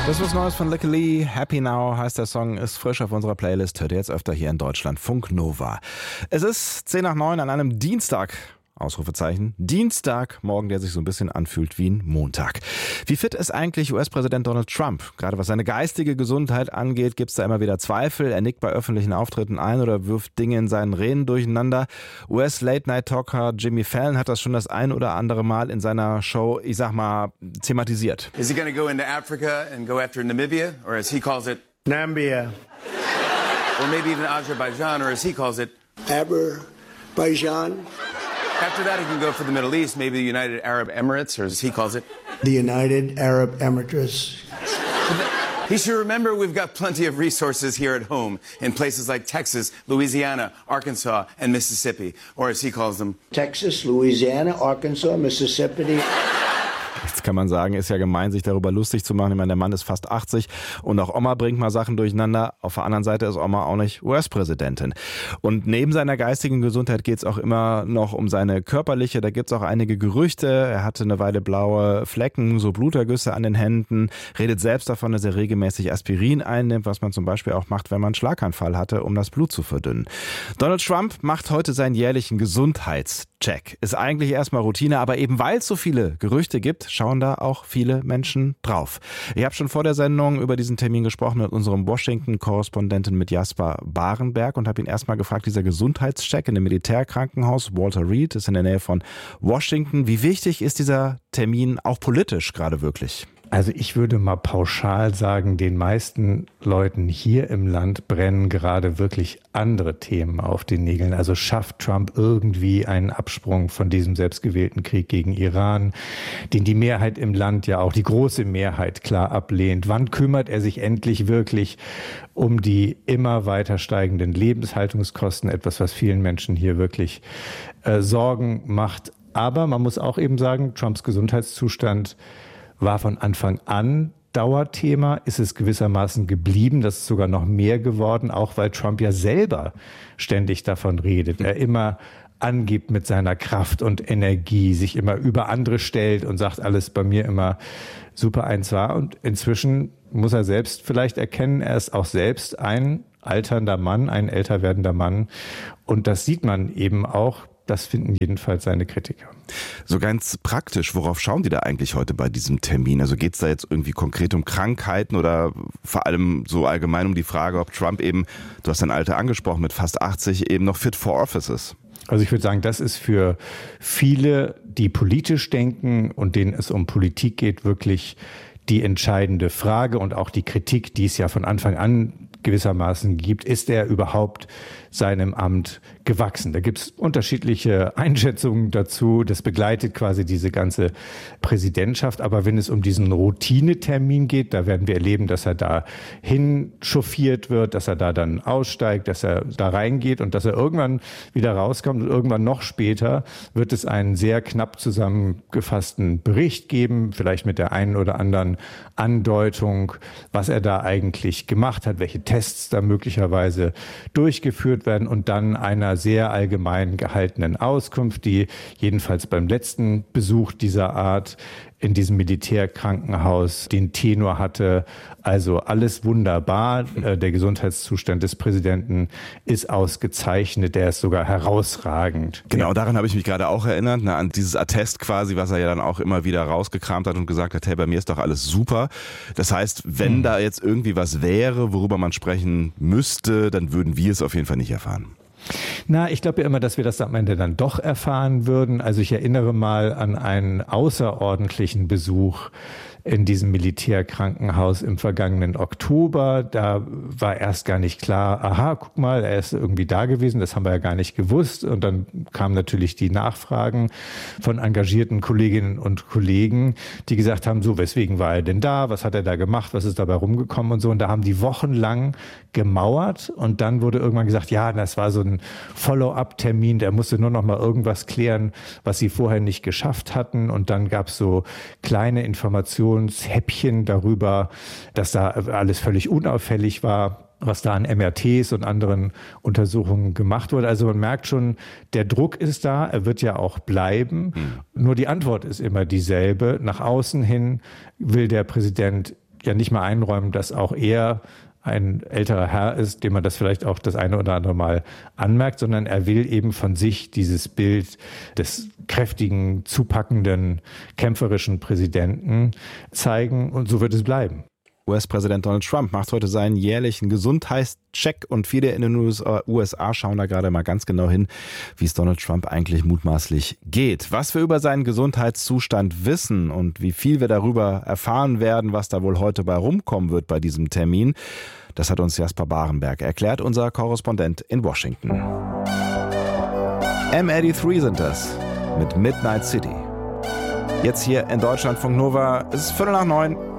Das ist was Neues von Licky Lee. Happy Now heißt der Song, ist frisch auf unserer Playlist. Hört ihr jetzt öfter hier in Deutschland. Funk Nova. Es ist 8:50 an einem Dienstag. Ausrufezeichen. Dienstagmorgen, der sich so ein bisschen anfühlt wie ein Montag. Wie fit ist eigentlich US-Präsident Donald Trump? Gerade was seine geistige Gesundheit angeht, gibt es da immer wieder Zweifel. Er nickt bei öffentlichen Auftritten ein oder wirft Dinge in seinen Reden durcheinander. US-Late-Night-Talker Jimmy Fallon hat das schon das ein oder andere Mal in seiner Show, ich sag mal, thematisiert. Is he going to go into Africa and go after Namibia, or as he calls it, Nambia. or maybe even Azerbaijan, or as he calls it, Azerbaijan. After that, he can go for the Middle East, maybe the United Arab Emirates, or as he calls it, The United Arab Emirates. He should remember we've got plenty of resources here at home in places like Texas, Louisiana, Arkansas, and Mississippi, or as he calls them, Texas, Louisiana, Arkansas, Mississippi. Jetzt kann man sagen, ist ja gemein, sich darüber lustig zu machen. Ich meine, der Mann ist fast 80 und auch Oma bringt mal Sachen durcheinander. Auf der anderen Seite ist Oma auch nicht US-Präsidentin. Und neben seiner geistigen Gesundheit geht es auch immer noch um seine körperliche. Da gibt es auch einige Gerüchte. Er hatte eine Weile blaue Flecken, so Blutergüsse an den Händen. Redet selbst davon, dass er regelmäßig Aspirin einnimmt, was man zum Beispiel auch macht, wenn man einen Schlaganfall hatte, um das Blut zu verdünnen. Donald Trump macht heute seinen jährlichen Gesundheitscheck. Ist eigentlich erstmal Routine, aber eben weil es so viele Gerüchte gibt, schauen da auch viele Menschen drauf. Ich habe schon vor der Sendung über diesen Termin gesprochen mit unserem Washington-Korrespondenten mit Jasper Barenberg und habe ihn erstmal gefragt, dieser Gesundheitscheck in dem Militärkrankenhaus Walter Reed ist in der Nähe von Washington. Wie wichtig ist dieser Termin auch politisch gerade wirklich? Also ich würde mal pauschal sagen, den meisten Leuten hier im Land brennen gerade wirklich andere Themen auf den Nägeln. Also schafft Trump irgendwie einen Absprung von diesem selbstgewählten Krieg gegen Iran, den die Mehrheit im Land ja auch, die große Mehrheit klar ablehnt. Wann kümmert er sich endlich wirklich um die immer weiter steigenden Lebenshaltungskosten? Etwas, was vielen Menschen hier wirklich Sorgen macht. Aber man muss auch eben sagen, Trumps Gesundheitszustand war von Anfang an Dauerthema, ist es gewissermaßen geblieben, das ist sogar noch mehr geworden, auch weil Trump ja selber ständig davon redet, er immer angibt mit seiner Kraft und Energie, sich immer über andere stellt und sagt, alles bei mir immer super 1A. Und inzwischen muss er selbst vielleicht erkennen, er ist auch selbst ein alternder Mann, ein älter werdender Mann. Und das sieht man eben auch. Das finden jedenfalls seine Kritiker. So ganz praktisch, worauf schauen die da eigentlich heute bei diesem Termin? Also geht es da jetzt irgendwie konkret um Krankheiten oder vor allem so allgemein um die Frage, ob Trump eben, du hast dein Alter angesprochen, mit fast 80 eben noch fit for office ist? Also ich würde sagen, das ist für viele, die politisch denken und denen es um Politik geht, wirklich die entscheidende Frage und auch die Kritik, die es ja von Anfang an gewissermaßen gibt. Ist er überhaupt seinem Amt gewachsen? Da gibt es unterschiedliche Einschätzungen dazu. Das begleitet quasi diese ganze Präsidentschaft. Aber wenn es um diesen Routinetermin geht, da werden wir erleben, dass er da hinchauffiert wird, dass er da dann aussteigt, dass er da reingeht und dass er irgendwann wieder rauskommt. Und irgendwann noch später wird es einen sehr knapp zusammengefassten Bericht geben, vielleicht mit der einen oder anderen Andeutung, was er da eigentlich gemacht hat, welche Tests da möglicherweise durchgeführt werden und dann einer sehr allgemein gehaltenen Auskunft, die jedenfalls beim letzten Besuch dieser Art in diesem Militärkrankenhaus den Tenor hatte, also alles wunderbar, der Gesundheitszustand des Präsidenten ist ausgezeichnet, der ist sogar herausragend. Genau, daran habe ich mich gerade auch erinnert, an dieses Attest quasi, was er ja dann auch immer wieder rausgekramt hat und gesagt hat, hey, bei mir ist doch alles super. Das heißt, wenn da jetzt irgendwie was wäre, worüber man sprechen müsste, dann würden wir es auf jeden Fall nicht erfahren. Na, ich glaube ja immer, dass wir das am Ende dann doch erfahren würden. Also ich erinnere mal an einen außerordentlichen Besuch in diesem Militärkrankenhaus im vergangenen Oktober. Da war erst gar nicht klar, aha, guck mal, er ist irgendwie da gewesen, das haben wir ja gar nicht gewusst. Und dann kamen natürlich die Nachfragen von engagierten Kolleginnen und Kollegen, die gesagt haben, so, weswegen war er denn da? Was hat er da gemacht? Was ist dabei rumgekommen und so? Und da haben die wochenlang gemauert und dann wurde irgendwann gesagt, ja, das war so ein Follow-up-Termin, der musste nur noch mal irgendwas klären, was sie vorher nicht geschafft hatten. Und dann gab es so kleine Informationshäppchen darüber, dass da alles völlig unauffällig war, was da an MRTs und anderen Untersuchungen gemacht wurde. Also man merkt schon, der Druck ist da, er wird ja auch bleiben. Nur die Antwort ist immer dieselbe. Nach außen hin will der Präsident ja nicht mal einräumen, dass auch er ein älterer Herr ist, dem man das vielleicht auch das eine oder andere Mal anmerkt, sondern er will eben von sich dieses Bild des kräftigen, zupackenden, kämpferischen Präsidenten zeigen und so wird es bleiben. US-Präsident Donald Trump macht heute seinen jährlichen Gesundheitscheck und viele in den USA schauen da gerade mal ganz genau hin, wie es Donald Trump eigentlich mutmaßlich geht. Was wir über seinen Gesundheitszustand wissen und wie viel wir darüber erfahren werden, was da wohl heute bei rumkommen wird bei diesem Termin, das hat uns Jasper Barenberg erklärt, unser Korrespondent in Washington. M83 sind das mit Midnight City. Jetzt hier in Deutschlandfunk Nova, es ist 8:45.